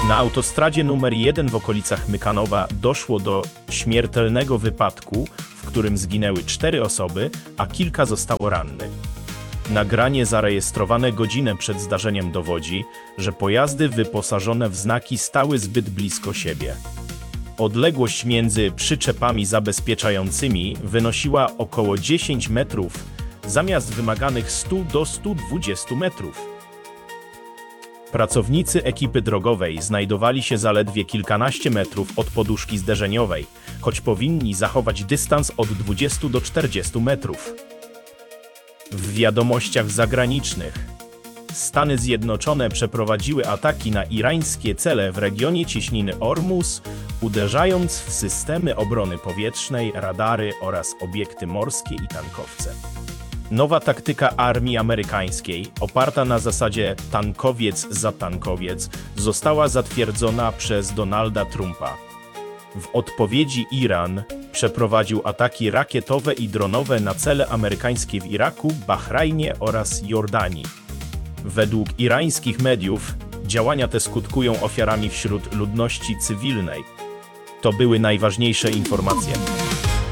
Na autostradzie nr 1 w okolicach Mykanowa doszło do śmiertelnego wypadku, w którym zginęły 4 osoby, a kilka zostało rannych. Nagranie zarejestrowane godzinę przed zdarzeniem dowodzi, że pojazdy wyposażone w znaki stały zbyt blisko siebie. Odległość między przyczepami zabezpieczającymi wynosiła około 10 metrów, zamiast wymaganych 100 do 120 metrów. Pracownicy ekipy drogowej znajdowali się zaledwie kilkanaście metrów od poduszki zderzeniowej, choć powinni zachować dystans od 20 do 40 metrów. W wiadomościach zagranicznych Stany Zjednoczone przeprowadziły ataki na irańskie cele w regionie cieśniny Ormus, uderzając w systemy obrony powietrznej, radary oraz obiekty morskie i tankowce. Nowa taktyka armii amerykańskiej, oparta na zasadzie tankowiec za tankowiec, została zatwierdzona przez Donalda Trumpa. W odpowiedzi Iran przeprowadził ataki rakietowe i dronowe na cele amerykańskie w Iraku, Bahrajnie oraz Jordanii. Według irańskich mediów działania te skutkują ofiarami wśród ludności cywilnej. To były najważniejsze informacje.